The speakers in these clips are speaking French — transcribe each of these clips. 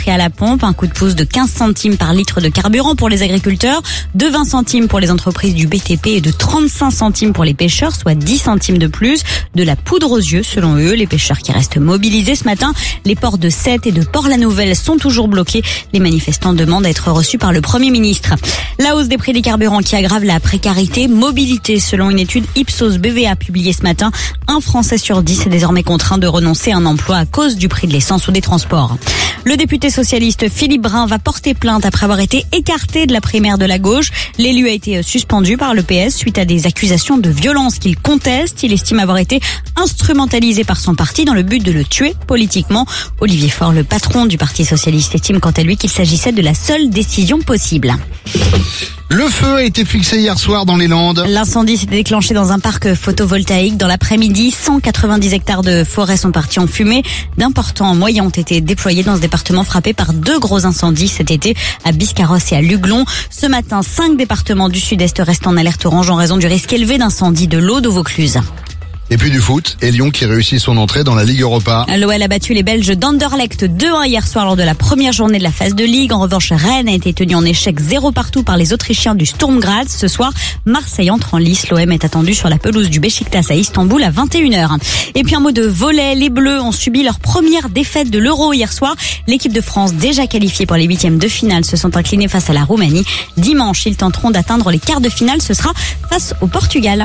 prix à la pompe, un coup de pouce de 15 centimes par litre de carburant pour les agriculteurs, de 20 centimes pour les entreprises du BTP et de 35 centimes pour les pêcheurs, soit 10 centimes de plus. De la poudre aux yeux, selon eux, les pêcheurs qui restent mobilisés ce matin. Les ports de Sète et de Port-la-Nouvelle sont toujours bloqués. Les manifestants demandent à être reçus par le Premier ministre. La hausse des prix des carburants qui aggrave la précarité, mobilité, selon une étude Ipsos BVA publiée ce matin. Un Français sur 10 est désormais contraint de renoncer à un emploi à cause du prix de l'essence ou des transports. Le député socialiste Philippe Brun va porter plainte après avoir été écarté de la primaire de la gauche. L'élu a été suspendu par le PS suite à des accusations de violence qu'il conteste. Il estime avoir été instrumentalisé par son parti dans le but de le tuer politiquement. Olivier Faure, le patron du Parti socialiste, estime quant à lui qu'il s'agissait de la seule décision possible. Le feu a été fixé hier soir dans les Landes. L'incendie s'est déclenché dans un parc photovoltaïque. Dans l'après-midi, 190 hectares de forêt sont partis en fumée. D'importants moyens ont été déployés dans ce département frappé par 2 gros incendies cet été à Biscarrosse et à Luglon. Ce matin, 5 départements du sud-est restent en alerte orange en raison du risque élevé d'incendie de l'eau de Vaucluse. Et puis du foot, et Lyon qui réussit son entrée dans la Ligue Europa. L'OL a battu les Belges d'Anderlecht 2-1 hier soir lors de la première journée de la phase de Ligue. En revanche, Rennes a été tenu en échec 0 partout par les Autrichiens du Sturm Graz. Ce soir, Marseille entre en lice. L'OM est attendu sur la pelouse du Beşiktaş à Istanbul à 21h. Et puis un mot de volley. Les Bleus ont subi leur première défaite de l'Euro hier soir. L'équipe de France, déjà qualifiée pour les 8e de finale, se sont inclinés face à la Roumanie. Dimanche, ils tenteront d'atteindre les quarts de finale. Ce sera face au Portugal.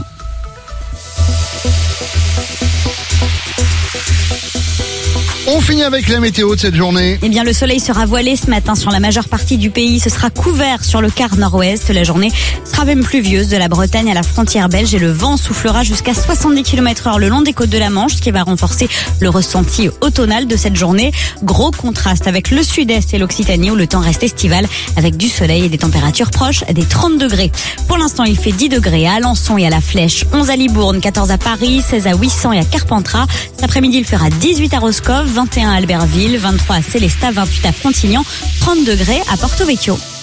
On finit avec la météo de cette journée. Eh bien, le soleil sera voilé ce matin sur la majeure partie du pays. Ce sera couvert sur le quart nord-ouest. La journée sera même pluvieuse de la Bretagne à la frontière belge et le vent soufflera jusqu'à 70 km/h le long des côtes de la Manche, ce qui va renforcer le ressenti automnal de cette journée. Gros contraste avec le sud-est et l'Occitanie où le temps reste estival avec du soleil et des températures proches des 30 degrés. Pour l'instant, il fait 10 degrés à Alençon et à La Flèche, 11 à Libourne, 14 à Paris, 16 à Ouessant et à Carpentras. Cet après-midi, il fera 18 à Roscoff, 21 à Albertville, 23 à Célestat, 28 à Frontignan, 30 degrés à Porto Vecchio.